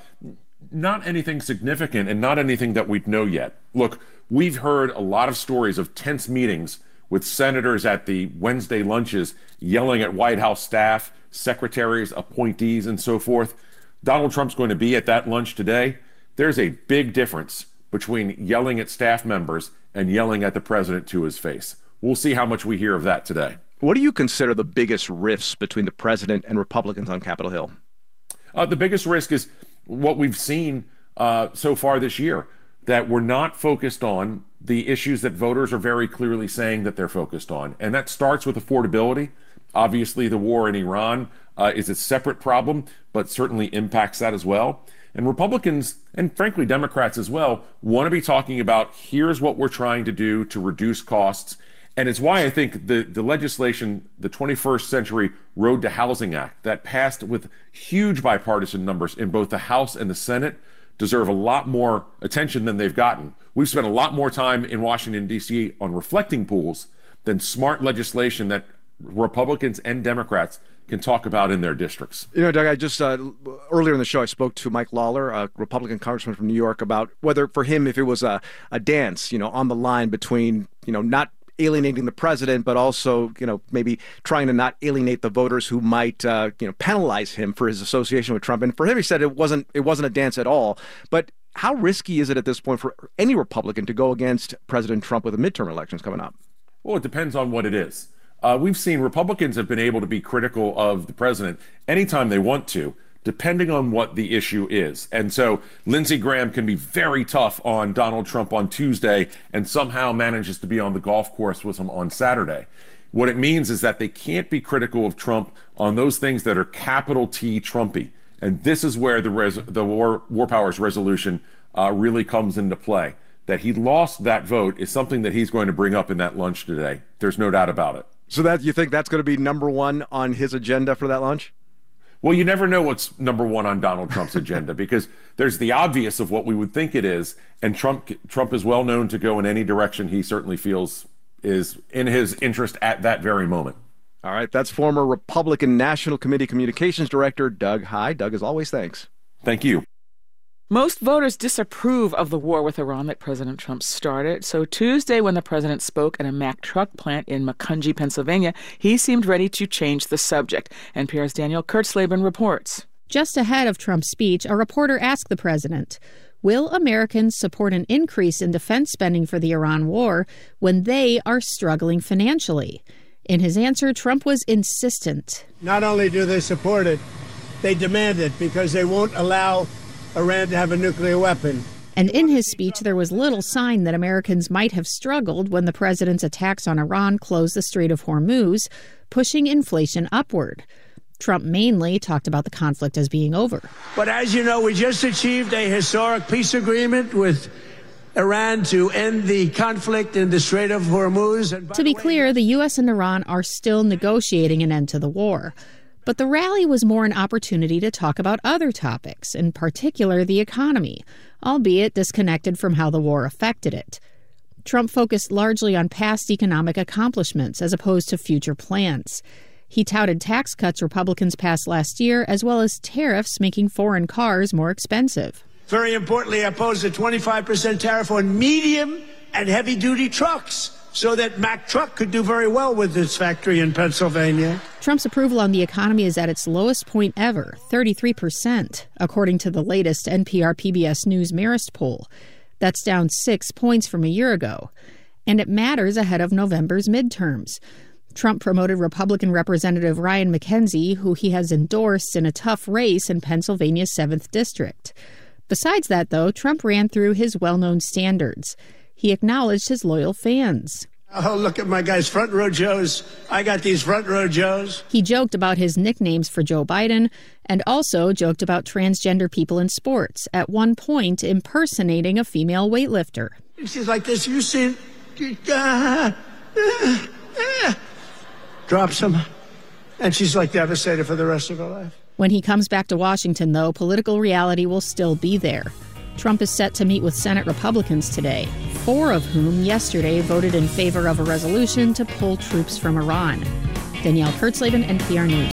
not anything significant and not anything that we know yet. Look, we've heard a lot of stories of tense meetings with senators at the Wednesday lunches yelling at White House staff, secretaries, appointees, and so forth. Donald Trump's going to be at that lunch today. There's a big difference between yelling at staff members and yelling at the president to his face. We'll see how much we hear of that today. What do you consider the biggest rifts between the president and Republicans on Capitol Hill? Uh, the biggest risk is what we've seen uh, so far this year, that we're not focused on the issues that voters are very clearly saying that they're focused on. And that starts with affordability. Obviously, the war in Iran uh, is a separate problem, but certainly impacts that as well. And Republicans, and frankly Democrats as well, want to be talking about here's what we're trying to do to reduce costs. And it's why I think the, the legislation, the twenty-first Century Road to Housing Act, that passed with huge bipartisan numbers in both the House and the Senate, deserve a lot more attention than they've gotten. We've spent a lot more time in Washington, D C on reflecting pools than smart legislation that Republicans and Democrats can talk about in their districts. You know, Doug, I just, uh, earlier in the show, I spoke to Mike Lawler, a Republican congressman from New York, about whether for him, if it was a, a dance, you know, on the line between, you know, not alienating the president, but also, you know, maybe trying to not alienate the voters who might, uh, you know, penalize him for his association with Trump. And for him, he said it wasn't, it wasn't a dance at all. But how risky is it at this point for any Republican to go against President Trump with the midterm elections coming up? Well, it depends on what it is. Uh, we've seen Republicans have been able to be critical of the president anytime they want to, depending on what the issue is. And so Lindsey Graham can be very tough on Donald Trump on Tuesday and somehow manages to be on the golf course with him on Saturday. What it means is that they can't be critical of Trump on those things that are capital T Trumpy. And this is where the res- the War, War Powers resolution uh, really comes into play. That he lost that vote is something that he's going to bring up in that lunch today. There's no doubt about it. So that you think that's going to be number one on his agenda for that lunch? Well, you never know what's number one on Donald Trump's agenda because there's the obvious of what we would think it is. And Trump Trump is well known to go in any direction he certainly feels is in his interest at that very moment. All right. That's former Republican National Committee Communications Director Doug Heye. Doug, as always, thanks. Thank you. Most voters disapprove of the war with Iran that President Trump started. So Tuesday, when the president spoke at a Mack truck plant in Macungie, Pennsylvania, he seemed ready to change the subject. N P R's Danielle Kurtzleben reports. Just ahead of Trump's speech, a reporter asked the president, will Americans support an increase in defense spending for the Iran war when they are struggling financially? In his answer, Trump was insistent. Not only do they support it, they demand it because they won't allow Iran to have a nuclear weapon. And in his speech, there was little sign that Americans might have struggled when the president's attacks on Iran closed the Strait of Hormuz, pushing inflation upward. Trump mainly talked about the conflict as being over. But as you know, we just achieved a historic peace agreement with Iran to end the conflict in the Strait of Hormuz. And to be clear, the U S and Iran are still negotiating an end to the war. But the rally was more an opportunity to talk about other topics, in particular the economy, albeit disconnected from how the war affected it. Trump focused largely on past economic accomplishments as opposed to future plans. He touted tax cuts Republicans passed last year, as well as tariffs making foreign cars more expensive. Very importantly, I opposed a twenty-five percent tariff on medium and heavy-duty trucks, so that Mack Truck could do very well with this factory in Pennsylvania. Trump's approval on the economy is at its lowest point ever, thirty-three percent, according to the latest N P R P B S News Marist poll. That's down six points from a year ago. And it matters ahead of November's midterms. Trump promoted Republican Representative Ryan McKenzie, who he has endorsed in a tough race in Pennsylvania's seventh District. Besides that, though, Trump ran through his well-known standards. He acknowledged his loyal fans. Oh, look at my guys, front row Joes. I got these front row Joes. He joked about his nicknames for Joe Biden and also joked about transgender people in sports, at one point impersonating a female weightlifter. She's like this. You see, uh, eh, eh, drops him. And she's like devastated for the rest of her life. When he comes back to Washington, though, political reality will still be there. Trump is set to meet with Senate Republicans today, four of whom yesterday voted in favor of a resolution to pull troops from Iran. Danielle Kurtzleben, N P R News.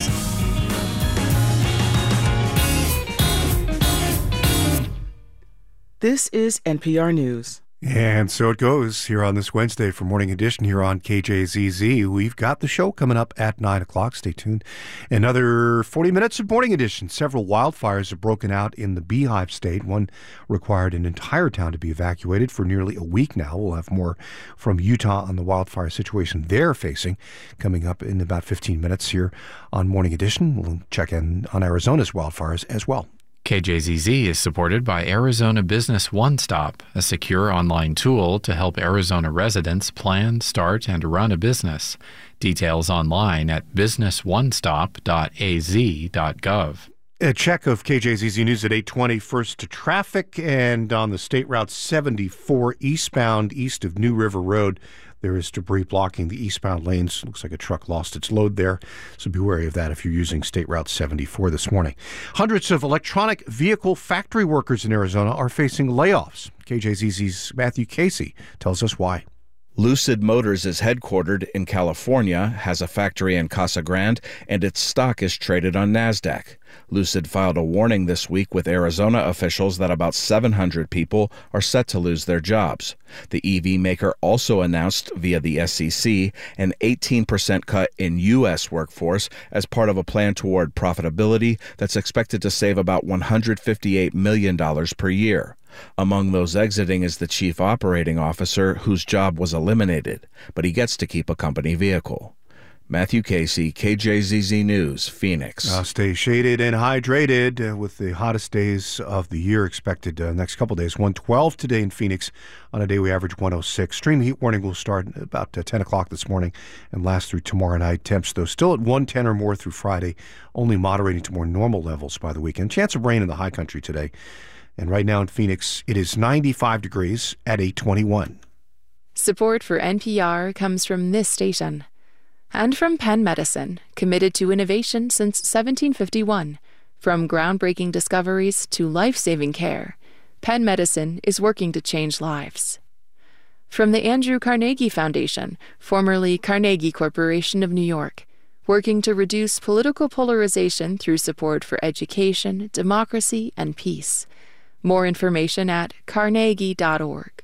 This is N P R News. And so it goes here on this Wednesday for Morning Edition here on K J Z Z. We've got the show coming up at nine o'clock. Stay tuned. Another forty minutes of Morning Edition. Several wildfires have broken out in the Beehive State. One required an entire town to be evacuated for nearly a week now. We'll have more from Utah on the wildfire situation they're facing coming up in about fifteen minutes here on Morning Edition. We'll check in on Arizona's wildfires as well. K J Z Z is supported by Arizona Business One Stop, a secure online tool to help Arizona residents plan, start, and run a business. Details online at business one stop dot a z dot gov. A check of K J Z Z News at eight twenty. First to traffic, and on the State Route seventy-four eastbound east of New River Road, there is debris blocking the eastbound lanes. Looks like a truck lost its load there, so be wary of that if you're using State Route seventy-four this morning. Hundreds of electronic vehicle factory workers in Arizona are facing layoffs. K J Z Z's Matthew Casey tells us why. Lucid Motors is headquartered in California, has a factory in Casa Grande, and its stock is traded on NASDAQ. Lucid filed a warning this week with Arizona officials that about seven hundred people are set to lose their jobs. The E V maker also announced via the S E C an eighteen percent cut in U S workforce as part of a plan toward profitability that's expected to save about one hundred fifty-eight million dollars per year. Among those exiting is the chief operating officer, whose job was eliminated, but he gets to keep a company vehicle. Matthew Casey, K J Z Z News, Phoenix. Uh, stay shaded and hydrated uh, with the hottest days of the year expected uh, next couple days. one twelve today in Phoenix. On a day we average one oh six. Extreme heat warning will start about uh, ten o'clock this morning and last through tomorrow night. Temps, though, still at one ten or more through Friday, only moderating to more normal levels by the weekend. Chance of rain in the high country today. And right now in Phoenix, it is ninety-five degrees at eight twenty-one. Support for N P R comes from this station. And from Penn Medicine, committed to innovation since seventeen fifty-one. From groundbreaking discoveries to life-saving care, Penn Medicine is working to change lives. From the Andrew Carnegie Foundation, formerly Carnegie Corporation of New York, working to reduce political polarization through support for education, democracy, and peace. More information at carnegie dot org.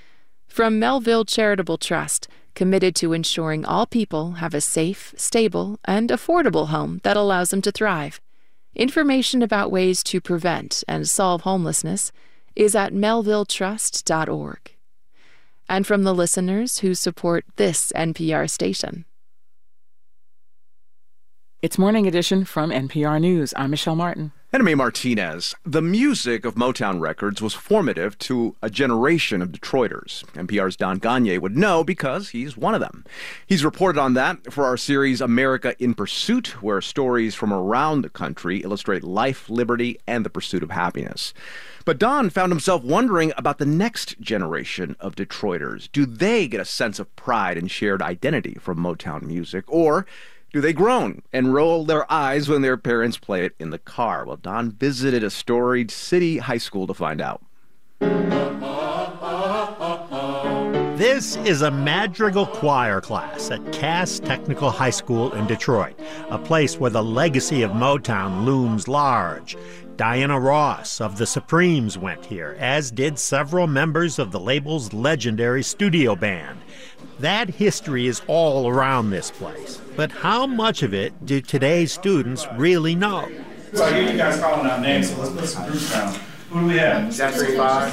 From Melville Charitable Trust, committed to ensuring all people have a safe, stable, and affordable home that allows them to thrive. Information about ways to prevent and solve homelessness is at melville trust dot org. And from the listeners who support this N P R station. It's Morning Edition from N P R News. I'm Michelle Martin. And I'm A. Martinez. The music of Motown Records was formative to a generation of Detroiters. N P R's Don Gagné would know because he's one of them. He's reported on that for our series America in Pursuit, where stories from around the country illustrate life, liberty, and the pursuit of happiness. But Don found himself wondering about the next generation of Detroiters. Do they get a sense of pride and shared identity from Motown music? Or do they groan and roll their eyes when their parents play it in the car? Well, Don visited a storied city high school to find out. This is a madrigal choir class at Cass Technical High School in Detroit, a place where the legacy of Motown looms large. Diana Ross of the Supremes went here, as did several members of the label's legendary studio band. That history is all around this place. But how much of it do today's students really know? So I hear you guys calling out names, so let's put some groups down. Who do we have? Zachary Five,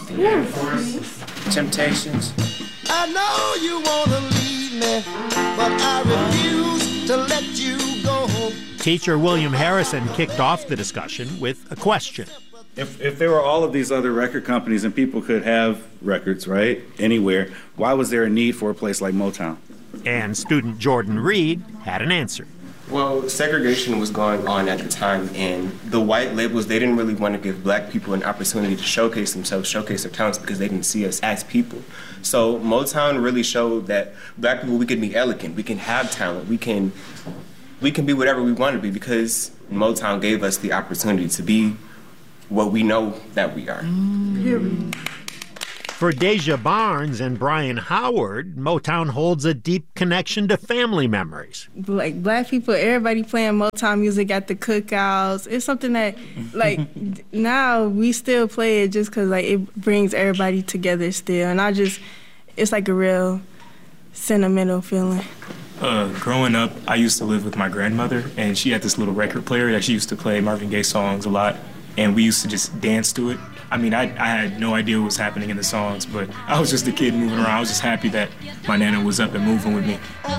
Temptations. I know you want to leave me, but I refuse to let you go. Teacher William Harrison kicked off the discussion with a question. If if there were all of these other record companies and people could have records, right, anywhere, why was there a need for a place like Motown? And student Jordan Reed had an answer. Well, segregation was going on at the time, and the white labels, they didn't really want to give black people an opportunity to showcase themselves, showcase their talents, because they didn't see us as people. So Motown really showed that black people, we can be elegant, we can have talent, we can, we can be whatever we want to be, because Motown gave us the opportunity to be what we know that we are. Mm. For Deja Barnes and Brian Howard, Motown holds a deep connection to family memories. Like, black people, everybody playing Motown music at the cookouts. It's something that, like, now we still play it just because, like, it brings everybody together still. And I just, it's like a real sentimental feeling. Uh, growing up, I used to live with my grandmother, and she had this little record player that she used to play Marvin Gaye songs a lot, and we used to just dance to it. I mean, I, I had no idea what was happening in the songs, but I was just a kid moving around. I was just happy that my Nana was up and moving with me.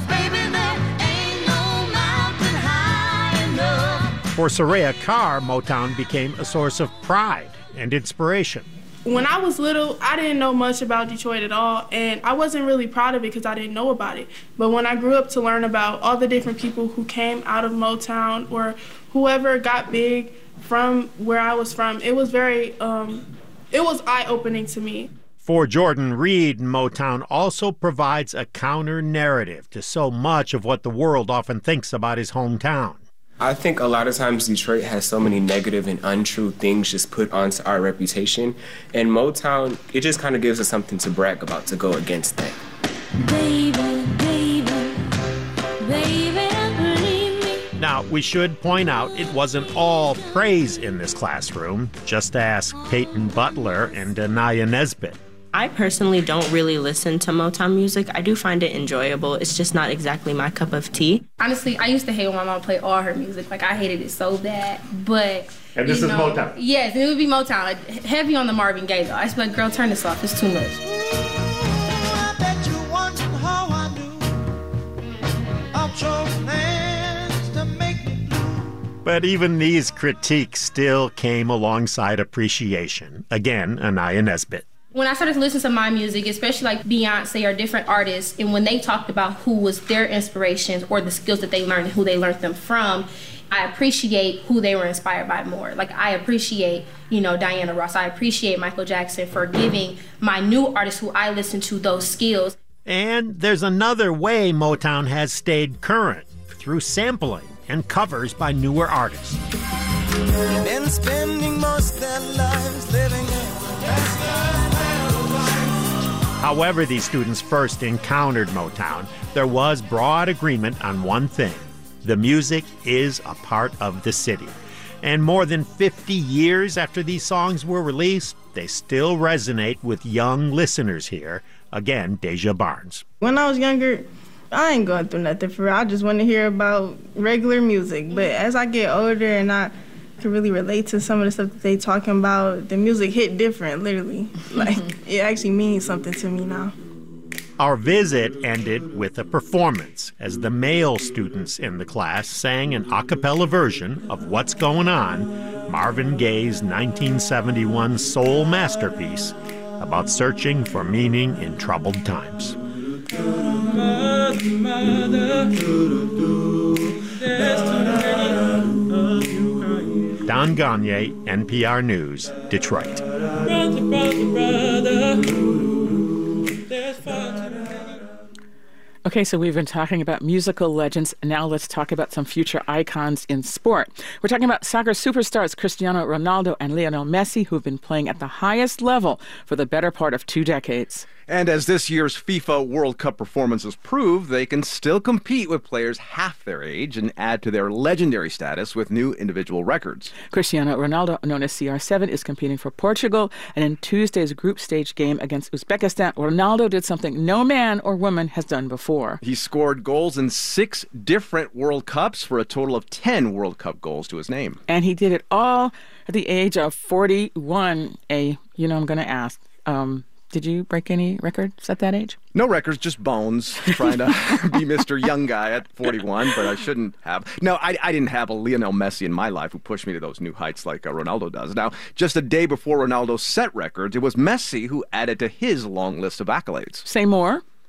For Soraya Carr, Motown became a source of pride and inspiration. When I was little, I didn't know much about Detroit at all, and I wasn't really proud of it because I didn't know about it. But when I grew up to learn about all the different people who came out of Motown or whoever got big from where I was from, it was very, um, it was eye-opening to me. For Jordan Reed, Motown also provides a counter-narrative to so much of what the world often thinks about his hometown. I think a lot of times Detroit has so many negative and untrue things just put onto our reputation. And Motown, it just kind of gives us something to brag about, to go against that. Baby, baby, baby, don't leave me. Now, we should point out it wasn't all praise in this classroom. Just ask Peyton Butler and Anaya Nesbitt. I personally don't really listen to Motown music. I do find it enjoyable. It's just not exactly my cup of tea. Honestly, I used to hate when my mom played all her music. Like, I hated it so bad. But, And this you is know, Motown? Yes, it would be Motown. Like, heavy on the Marvin Gaye, though. I just be like, girl, turn this off. It's too much. I bet you wondering how I knew. I chose plans to make me blue. But even these critiques still came alongside appreciation. Again, Anaya Nesbitt. When I started to listen to my music, especially like Beyonce or different artists, and when they talked about who was their inspirations or the skills that they learned and who they learned them from, I appreciate who they were inspired by more. Like, I appreciate, you know, Diana Ross. I appreciate Michael Jackson for giving my new artists who I listen to those skills. And there's another way Motown has stayed current, through sampling and covers by newer artists. They've been spending most their lives living in the best. However these students first encountered Motown, there was broad agreement on one thing. The music is a part of the city. And more than fifty years after these songs were released, they still resonate with young listeners here. Again, Deja Barnes. When I was younger, I ain't going through nothing for real. I just want to hear about regular music. But as I get older and I can really relate to some of the stuff that they talking about, the music hit different, literally. Like, it actually means something to me now. Our visit ended with a performance as the male students in the class sang an a cappella version of What's Going On, Marvin Gaye's nineteen seventy-one soul masterpiece about searching for meaning in troubled times. Don Gagne, N P R News, Detroit. Brother, brother, brother. Okay, so we've been talking about musical legends, and now let's talk about some future icons in sport. We're talking about soccer superstars Cristiano Ronaldo and Lionel Messi, who've been playing at the highest level for the better part of two decades. And as this year's FIFA World Cup performances prove, they can still compete with players half their age and add to their legendary status with new individual records. Cristiano Ronaldo, known as C R seven, is competing for Portugal, and in Tuesday's group stage game against Uzbekistan, Ronaldo did something no man or woman has done before. He scored goals in six different World Cups for a total of ten World Cup goals to his name. And he did it all at the age of forty-one. A, you know, I'm going to ask, um, did you break any records at that age? No records, just bones, trying to be Mister Young Guy at forty-one, but I shouldn't have. No, I, I didn't have a Lionel Messi in my life who pushed me to those new heights like uh, Ronaldo does. Now, just a day before Ronaldo set records, it was Messi who added to his long list of accolades. Say more.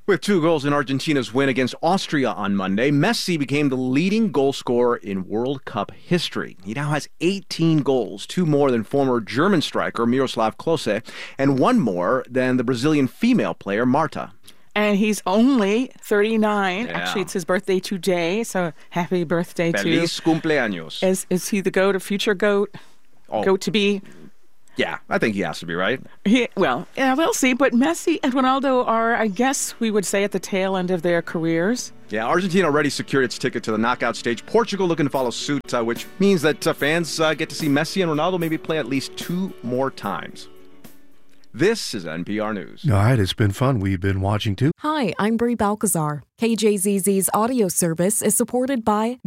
With two goals in Argentina's win against Austria on Monday, Messi became the leading goal scorer in World Cup history. He now has eighteen goals, two more than former German striker Miroslav Klose, and one more than the Brazilian female player Marta. And he's only thirty-nine. Yeah. Actually, it's his birthday today, so happy birthday to Feliz cumpleaños. Is, is he the GOAT, a future GOAT? Oh. GOAT to be? Yeah, I think he has to be, right? He, well, yeah, we'll see. But Messi and Ronaldo are, I guess we would say, at the tail end of their careers. Yeah, Argentina already secured its ticket to the knockout stage. Portugal looking to follow suit, uh, which means that uh, fans uh, get to see Messi and Ronaldo maybe play at least two more times. This is N P R News. All right, it's been fun. We've been watching too. Hi, I'm Brie Balcazar. K J Z Z's audio service is supported by